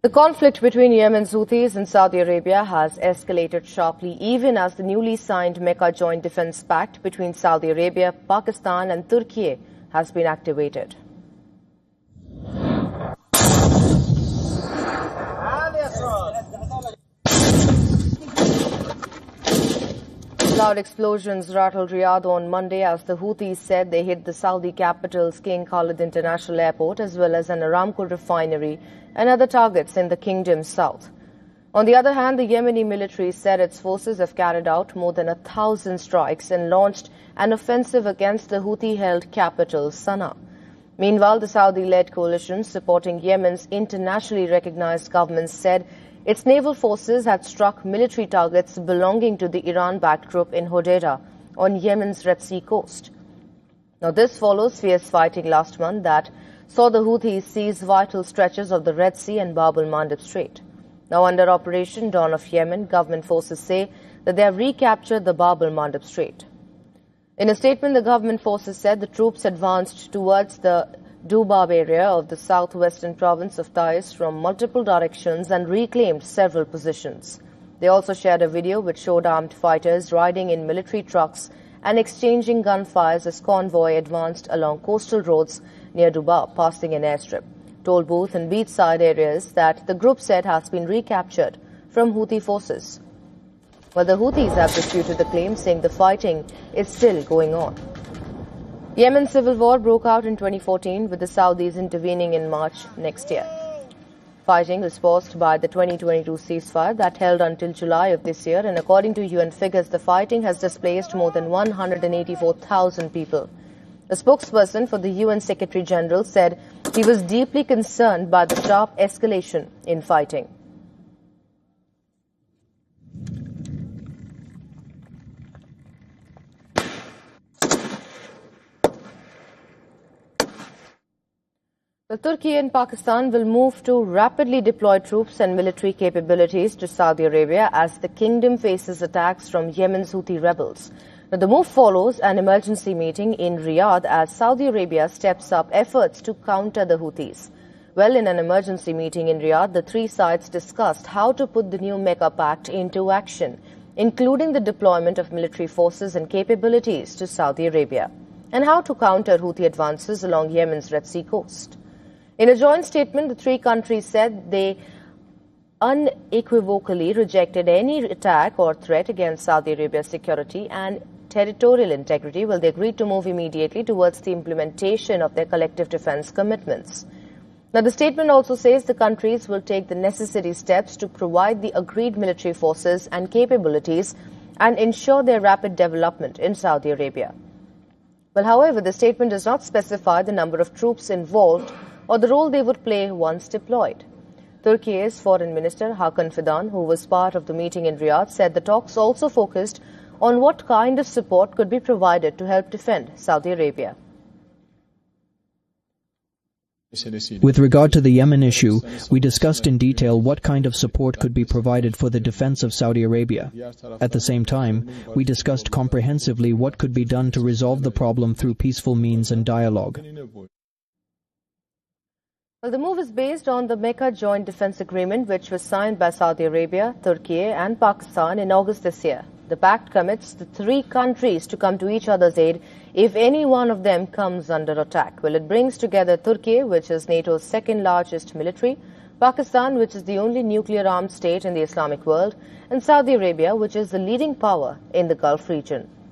The conflict between Yemen's Houthis and Saudi Arabia has escalated sharply even as the newly signed Mecca Joint Defence Pact between Saudi Arabia, Pakistan and Turkey has been activated. Loud explosions rattled Riyadh on Monday as the Houthis said they hit the Saudi capital's King Khalid International Airport as well as an Aramco refinery and other targets in the kingdom's south. On the other hand, the Yemeni military said its forces have carried out more than 1,000 strikes and launched an offensive against the Houthi-held capital, Sana'a. Meanwhile, the Saudi-led coalition supporting Yemen's internationally recognized government said its naval forces had struck military targets belonging to the Iran-backed group in Hodeidah on Yemen's Red Sea coast. Now, this follows fierce fighting last month that saw the Houthis seize vital stretches of the Red Sea and Bab el-Mandeb Strait. Now, under Operation Dawn of Yemen, government forces say that they have recaptured the Bab el-Mandeb Strait. In a statement, the government forces said the troops advanced towards the Dubab area of the southwestern province of Taiz from multiple directions and reclaimed several positions. They also shared a video which showed armed fighters riding in military trucks and exchanging gunfires as convoy advanced along coastal roads near Dubab, passing an airstrip. Toll booth and beachside areas that the group said has been recaptured from Houthi forces. But the Houthis have disputed the claim, saying the fighting is still going on. Yemen's civil war broke out in 2014 with the Saudis intervening in March next year. Fighting was paused by the 2022 ceasefire that held until July of this year, and according to UN figures, the fighting has displaced more than 184,000 people. A spokesperson for the UN Secretary General said he was deeply concerned by the sharp escalation in fighting. Turkey and Pakistan will move to rapidly deploy troops and military capabilities to Saudi Arabia as the kingdom faces attacks from Yemen's Houthi rebels. Now, the move follows an emergency meeting in Riyadh as Saudi Arabia steps up efforts to counter the Houthis. Well, in an emergency meeting in Riyadh, the three sides discussed how to put the new Mecca Pact into action, including the deployment of military forces and capabilities to Saudi Arabia, and how to counter Houthi advances along Yemen's Red Sea coast. In a joint statement, the three countries said they unequivocally rejected any attack or threat against Saudi Arabia's security and territorial integrity, while they agreed to move immediately towards the implementation of their collective defense commitments. Now, the statement also says the countries will take the necessary steps to provide the agreed military forces and capabilities and ensure their rapid development in Saudi Arabia. Well, however, the statement does not specify the number of troops involved or the role they would play once deployed. Turkey's Foreign Minister Hakan Fidan, who was part of the meeting in Riyadh, said the talks also focused on what kind of support could be provided to help defend Saudi Arabia. With regard to the Yemen issue, we discussed in detail what kind of support could be provided for the defense of Saudi Arabia. At the same time, we discussed comprehensively what could be done to resolve the problem through peaceful means and dialogue. Well, the move is based on the Mecca Joint Defense Agreement, which was signed by Saudi Arabia, Turkey and Pakistan in August this year. The pact commits the three countries to come to each other's aid if any one of them comes under attack. Well, it brings together Turkey, which is NATO's second largest military, Pakistan, which is the only nuclear-armed state in the Islamic world, and Saudi Arabia, which is the leading power in the Gulf region.